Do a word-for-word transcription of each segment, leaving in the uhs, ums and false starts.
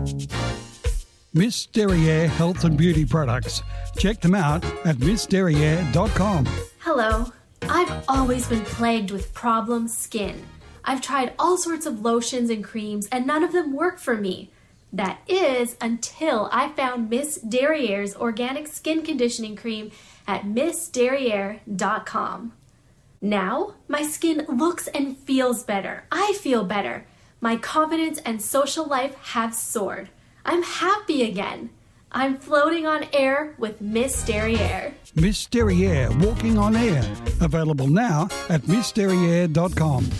Miss Derriere Health and Beauty Products. Check them out at miss derriere dot com. Hello. I've always been plagued with problem skin. I've tried all sorts of lotions and creams and none of them work for me. That is until I found Miss Derriere's organic skin conditioning cream at miss derriere dot com. Now, my skin looks and feels better. I feel better. My confidence and social life have soared. I'm happy again. I'm floating on air with Miss Derriere. Miss Derriere Walking on Air. Available now at miss derriere dot com.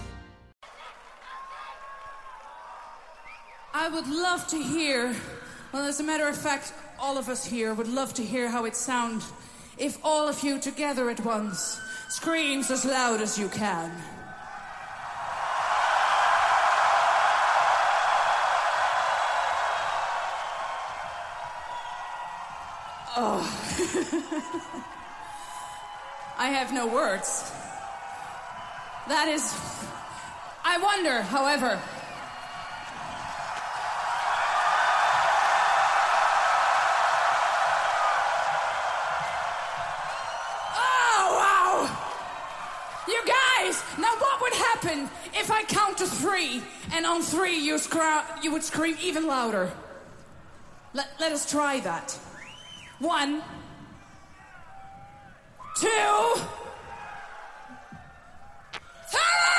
I would love to hear, well, as a matter of fact, all of us here would love to hear how it sounds if all of you together at once screams as loud as you can. Oh. I have no words. That is... I wonder, however... if I count to three, and on three you, scra- you would scream even louder. Let, let us try that. One, two, three!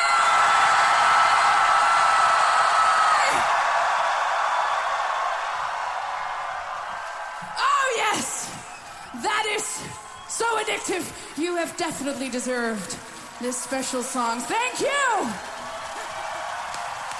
Oh yes! That is so addictive. You have definitely deserved this special song. Thank you!